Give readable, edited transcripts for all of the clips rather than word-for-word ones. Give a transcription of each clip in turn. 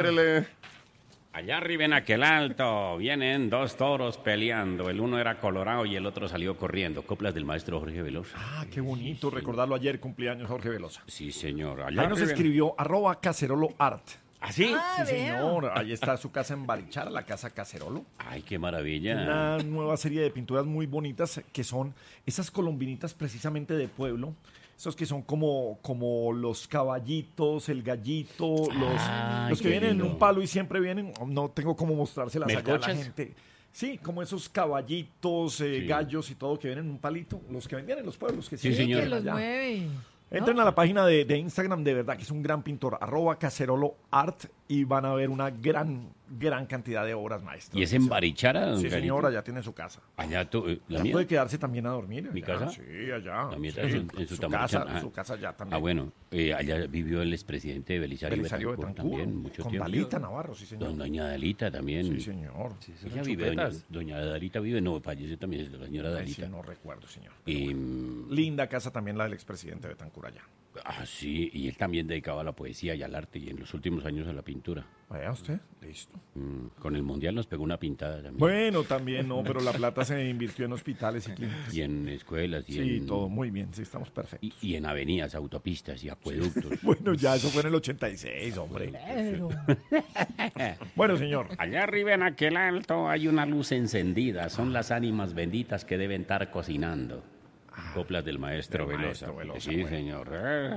Órale. Allá arriba en aquel alto vienen dos toros peleando. El uno era colorado y el otro salió corriendo. Coplas del maestro Jorge Velosa. Ah, qué bonito recordarlo ayer, cumpleaños Jorge Velosa. Sí, señor. Ahí nos escribió @caceroloart. ¿Ah, sí? Sí, señor. Ahí está su casa en Barichara, la casa Cacerolo. Ay, qué maravilla. Una nueva serie de pinturas muy bonitas que son esas colombinitas precisamente de pueblo. Esos que son como los caballitos, el gallito, los que vienen en un palo y siempre vienen. No tengo cómo mostrárselas allá a la gente. Sí, como esos caballitos, gallos y todo que vienen en un palito. Los que vendían en los pueblos. Que sí, señor. Que los mueven. Entren a la página de Instagram, de verdad que es un gran pintor, @caceroloart, y van a ver una gran cantidad de obras maestras. ¿Y es en Barichara, don Sí, Garito? señora, ya tiene su casa. Allá tú, la Ya mía. puede quedarse también a dormir. ¿Mi allá. casa? Sí, allá. La mía Sí. está en su casa, Tamarichana. su casa ya también. Ah, bueno, allá vivió el expresidente de Belisario Betancur también, mucho con tiempo. Dalita Navarro, sí, señor. Doña Dalita también. Sí, señor. Ella vive, doña Dalita vive, no, falleció también la señora Dalita. Sí, no recuerdo, señor. Y, linda casa también la del expresidente Betancur allá. Ah, sí, y él también dedicaba a la poesía y al arte y en los últimos años a la pintura. Vaya usted, listo. Con el Mundial nos pegó una pintada también. Bueno, también no, pero la plata se invirtió en hospitales y clínicas. Y en escuelas. Y sí, en, todo muy bien, sí, estamos perfectos. Y en avenidas, autopistas y acueductos. Bueno, ya eso fue en el 86, hombre. Bueno, señor. Allá arriba en aquel alto hay una luz encendida. Son las ánimas benditas que deben estar cocinando. Coplas del maestro Velosa. Sí, señor.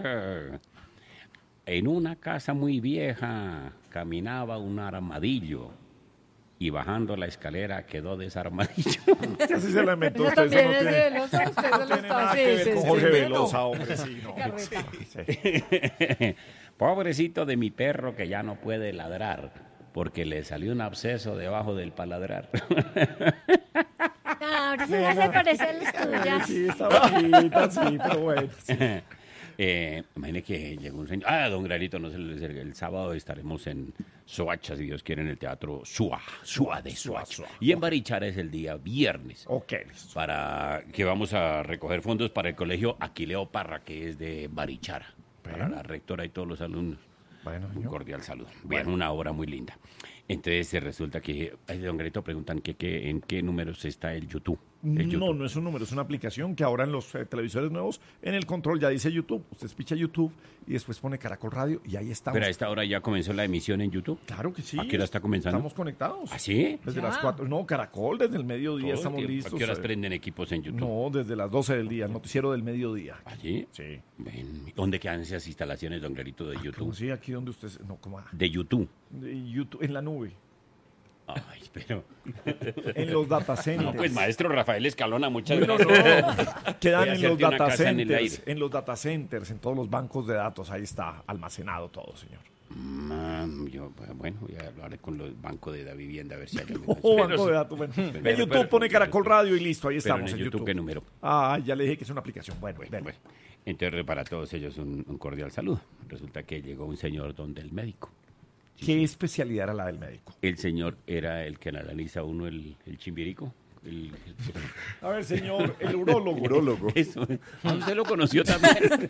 En una casa muy vieja caminaba un armadillo y bajando la escalera quedó desarmadillo. Así se la inventó usted. También Eso es no de tiene, Velosa, usted se lo tiene está nada que ver con Jorge Velosa, hombre. Sí, no. Sí. Pobrecito de mi perro que ya no puede ladrar porque le salió un absceso debajo del paladrar. Ahora se me hace parecer las tuyas. Sí, está bajita, sí, pero bueno. Sí. Imagine que llegó un señor. Don Granito, no se le acerque. El sábado estaremos en Soacha, si Dios quiere, en el teatro Sua de Soacha. Y en Barichara es el día viernes. Ok. Para que vamos a recoger fondos para el colegio Aquileo Parra, que es de Barichara. Para la rectora y todos los alumnos. Bueno, un cordial saludo. Bueno, una obra muy linda. Entonces resulta que, don Granito, preguntan en qué números está el YouTube. No, no es un número, es una aplicación que ahora en los televisores nuevos, en el control ya dice YouTube. Usted picha YouTube y después pone Caracol Radio y ahí estamos. Pero a esta hora ya comenzó la emisión en YouTube. Claro que sí. ¿A qué hora está comenzando? Estamos conectados. ¿Ah, sí? Desde las 4. No, Caracol, desde el mediodía estamos listos. ¿A qué horas prenden equipos en YouTube? No, desde las 12 del día, el noticiero del mediodía. ¿Allí? Sí. ¿Dónde quedan esas instalaciones, don Granito, de YouTube? Sí, aquí donde usted... No, ¿cómo? De YouTube. De YouTube, en la nube. Ay, pero... En los data centers. No, pues maestro Rafael Escalona, muchas No. gracias. Quedan en los data centers, en los data centers, en todos los bancos de datos, ahí está almacenado todo, señor. Bueno, ya hablaré con los bancos de la vivienda a ver si hay banco de datos, bueno. En YouTube pone Caracol Radio y listo, ahí estamos. En YouTube, ¿qué número? Ah, ya le dije que es una aplicación. Bueno. Entonces, para todos ellos, un cordial saludo. Resulta que llegó un señor donde el médico. ¿Qué especialidad era la del médico? El señor era el que analiza uno el chimbirico. A ver, señor, el urólogo. Eso. Usted lo conoció también.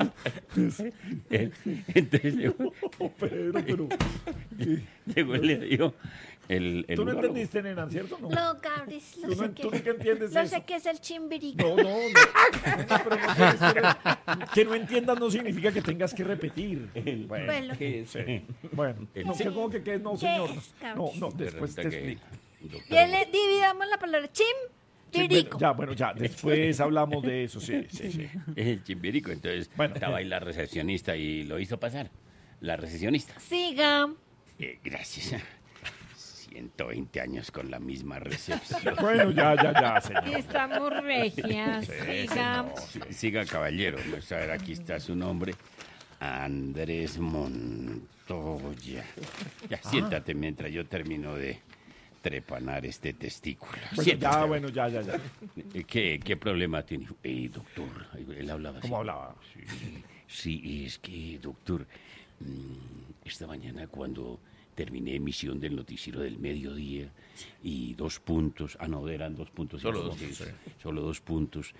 Entonces llegó. Pero. Llegó y le dijo. Tú no entendiste, nena, ¿cierto? No, Cabris, ¿Tú nunca entiendes no eso? sé qué es el chimbirico. No. Pero que no entiendas no significa que tengas que repetir. Bueno. Bueno, ¿cómo que qué? No, señor. No, después te explico. Dividamos la palabra chimbirico. Ya, después hablamos de eso, sí. El chimbirico, entonces estaba ahí la recepcionista y lo hizo pasar. La recepcionista. Siga. Gracias. 120 años con la misma recepción. Bueno, ya, señor. Estamos regias. Siga. Siga, caballero. Vamos a ver, aquí está su nombre. Andrés Montoya. Ya, siéntate mientras yo termino de trepanar este testículo. Bueno, ya. ¿Qué problema tiene? Doctor, él hablaba así. ¿Cómo hablaba? Sí, es que, doctor, esta mañana cuando terminé emisión del noticiero del mediodía y 2 puntos, eran 2 puntos. Solo 2 puntos. Solo 2 puntos.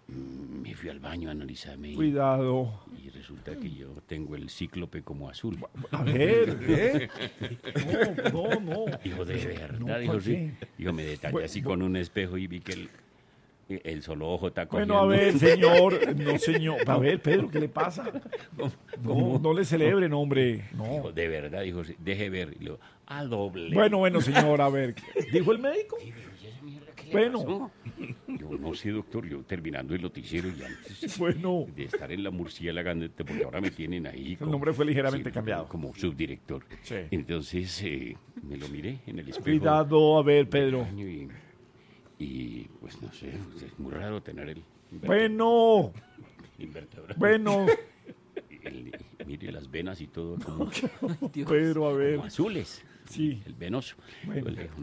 Me fui al baño a analizarme Cuidado. y resulta que yo tengo el cíclope como azul. A ver, ¿eh? No. Dijo, de verdad, No, dijo, ¿por sí. qué? Dijo, me detallé Bueno, así con un espejo y vi que el solo ojo está cogiendo. Bueno, a ver, señor. No, señor. A ver, Pedro, ¿qué le pasa? No le celebren, hombre. No. Dijo, de verdad, dijo, sí, deje ver. Y le digo, a doble. Bueno, señor, a ver. ¿Dijo el médico? ¿Y esa mierda qué le Bueno. pasó? Yo no sé, doctor, yo terminando el noticiero y antes Bueno. de estar en la murciélaga, porque ahora me tienen ahí. El nombre fue ligeramente cambiado. Como subdirector. Sí. Entonces me lo miré en el espejo. Cuidado, a ver, Pedro. Y pues no sé, es muy raro tener el Bueno. invertebrado. Bueno. Mire las venas y todo como, Pedro, a ver. como azules. Sí. El venoso. Bueno. Yo le digo,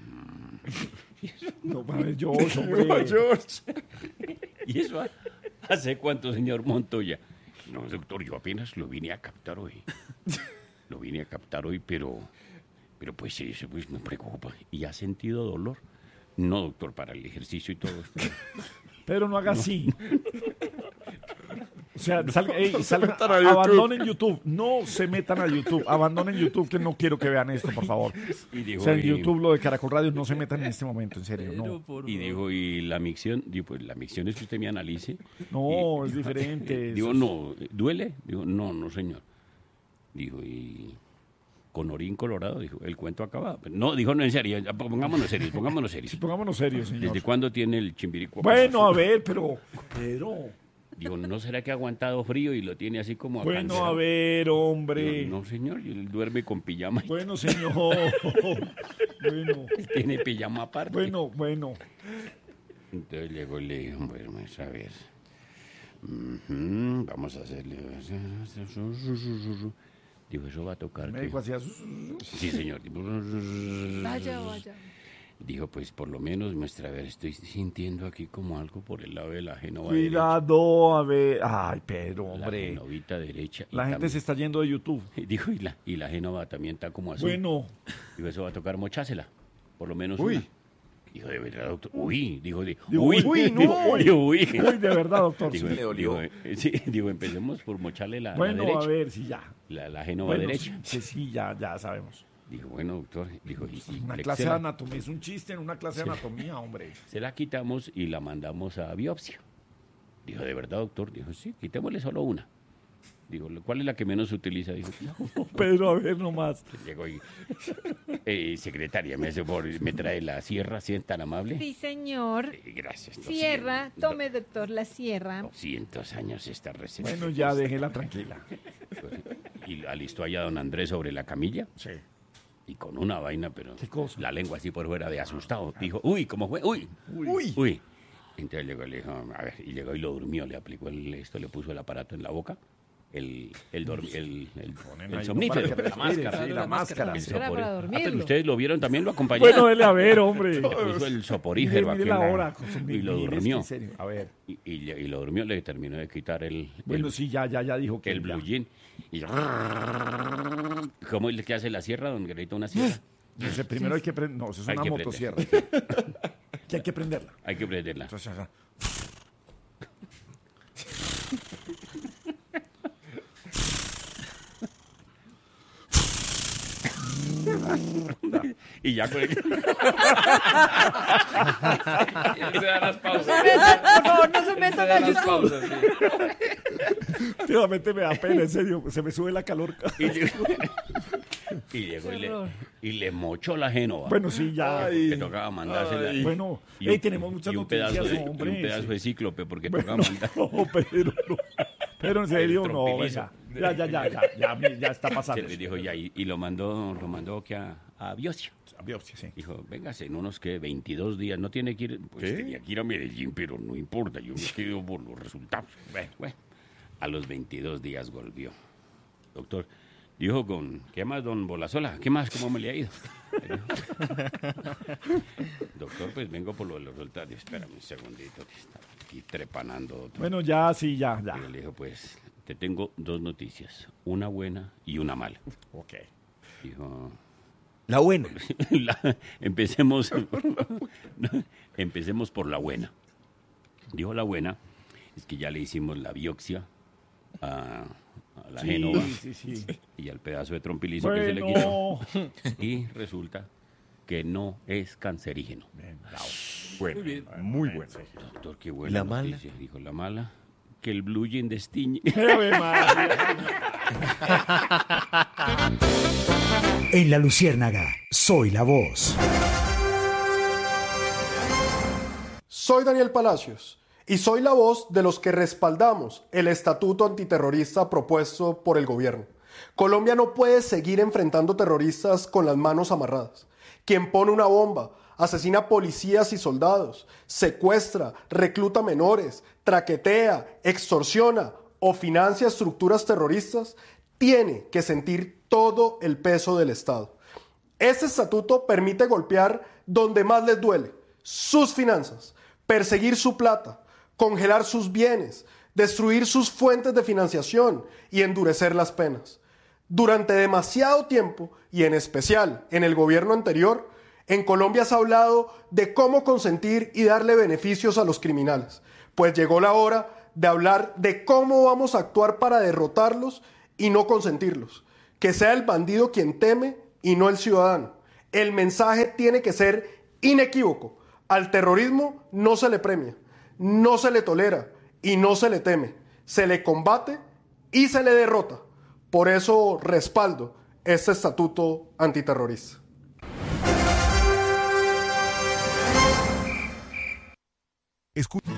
No, a ver, George, hombre. ¿y eso hace cuánto, señor Montoya? No, doctor, yo apenas lo vine a captar hoy. Lo vine a captar hoy, pero pues eso pues me preocupa. ¿Y ha sentido dolor? No, doctor, para el ejercicio y todo esto. Pedro, no haga así. O sea, salgan, metan a YouTube. abandonen YouTube. No se metan a YouTube. Abandonen YouTube, que no quiero que vean esto, por favor. Y dijo, O sea, en YouTube, lo de Caracol Radio, no se metan en este momento, en serio. No, y dijo, ¿y la micción? Digo, pues la micción es que usted me analice. no Y- es diferente. Digo, Eso no, ¿duele? Digo, no, señor. Dijo, ¿y con orín colorado? Dijo, el cuento acabado. Pero no, dijo, no, en serio, ya, pongámonos serios. Sí, pongámonos serios, señor. ¿Desde cuándo tiene el chimbirico? Bueno, a ver, pero... Pedro... Digo, ¿no será que ha aguantado frío y lo tiene así como Bueno, acancelado? a ver, hombre. No, señor, él duerme con pijama. Bueno, señor. Bueno, Tiene pijama aparte. bueno. Entonces llegó y le dijo, bueno, vamos a ver. Vamos a hacerle... Dijo, eso va a tocar. El que-". médico hacía... Sí, señor. Vaya. Dijo, pues por lo menos muestra, a ver, estoy sintiendo aquí como algo por el lado de la génova Cuidado, a ver. Ay, Pedro, derecha. La hombre. genovita derecha. y La gente se también- está yendo de YouTube. Dijo, y la génova también está como azul. Bueno, Dijo, eso va a tocar mochásela. Por lo menos Uy. una. Dijo, de verdad, doctor. Uy, dijo, Uy, no, dijo, uy. uy, de verdad, doctor. Digo, sí. le dolió. sí, digo, empecemos por mocharle la Bueno, derecha. a ver, sí, ya. La génova Bueno, derecha. sí, ya sabemos. Dijo, bueno, doctor. Dijo, y Una le- clase se de la- anatomía, es un chiste en una clase de anatomía, hombre. Se la quitamos y la mandamos a biopsia. Dijo, ¿de verdad, doctor? Dijo, sí, quitémosle solo una. Digo, ¿cuál es la que menos se utiliza? Dijo, Pedro, a ver nomás. llegó y... secretaria, me trae la sierra, si es tan amable. Sí, señor. Gracias. Sierra, tome, doctor, la sierra. 200 años esta receta. Bueno, ya déjela tranquila. Y alistó allá a don Andrés sobre la camilla. Sí. Y con una vaina, pero ¿Qué cosa? la lengua así por fuera de asustado. Dijo, uy, ¿cómo fue? Uy. Uy. Entonces llegó y le dijo, a ver, y llegó y lo durmió, le aplicó esto, le puso el aparato en la boca, el ahí somnífero, para que la máscara. respire, sí, la máscara. El Era para soporífero. dormirlo. Pero ustedes lo vieron también, lo acompañaron. Bueno, dele a ver, hombre. Le puso el soporífero Mire aquí la en la- hora. con su- y lo mire, durmió. en serio. A ver. Y lo durmió, le terminó de quitar Bueno, sí, ya dijo que el blue jean. Y ¿cómo es que hace la sierra, don Guerrito, una sierra? Dice, primero hay que prender. No, eso es Hay una que motosierra. Que hay que prenderla. Hay que prenderla. Entonces, o sea, Y ya con el... Eso da las pausas. Por favor, no se metan a Las YouTube. pausas, sí. últimamente me da pena, en serio. Se me sube la calor. Y llegó Qué y horror. le mochó la génova. Bueno, sí, ya. Que tocaba mandársela. Bueno, Y un- tenemos muchas y un pedazo noticias, de, hombre. y un pedazo sí. de cíclope, porque Bueno, tocaba mandar. no, pero en serio, El no, trompilizo. venga. Ya está Se pasando. le dijo ya, y lo mandó que a biopsia. Biopsia, sí. Dijo, véngase en unos que 22 días, no tiene que ir, pues tenía que ir a Medellín, pero no importa, yo me quedo por los resultados. Bueno, a los 22 días volvió. Doctor, dijo ¿qué más, don Bolazola? ¿Qué más? ¿Cómo me le ha ido? Doctor, pues vengo por lo de los resultados. Espérame un segundito, que está aquí trepanando otro. Bueno, ya. Y le dijo, pues, te tengo dos noticias, una buena y una mala. Ok. Dijo, La buena. empecemos por la buena. Dijo la buena, Es que ya le hicimos la biopsia a la Génova Sí. y al pedazo de trompilizo que se le quitó. Bueno. Y resulta que no es cancerígeno. Bueno, muy bueno. Doctor, qué buena ¿La mala? noticia. Dijo la mala, que el blue jean destiñe. Ave María. En La Luciérnaga, soy la voz. Soy Daniel Palacios y soy la voz de los que respaldamos el estatuto antiterrorista propuesto por el gobierno. Colombia no puede seguir enfrentando terroristas con las manos amarradas. Quien pone una bomba, asesina policías y soldados, secuestra, recluta menores, traquetea, extorsiona o financia estructuras terroristas, tiene que sentir todo el peso del Estado. Este estatuto permite golpear donde más les duele, sus finanzas, perseguir su plata, congelar sus bienes, destruir sus fuentes de financiación y endurecer las penas. Durante demasiado tiempo, y en especial en el gobierno anterior, en Colombia se ha hablado de cómo consentir y darle beneficios a los criminales, pues llegó la hora de hablar de cómo vamos a actuar para derrotarlos y no consentirlos. Que sea el bandido quien teme y no el ciudadano. El mensaje tiene que ser inequívoco. Al terrorismo no se le premia, no se le tolera y no se le teme. Se le combate y se le derrota. Por eso respaldo este estatuto antiterrorista. Escucha.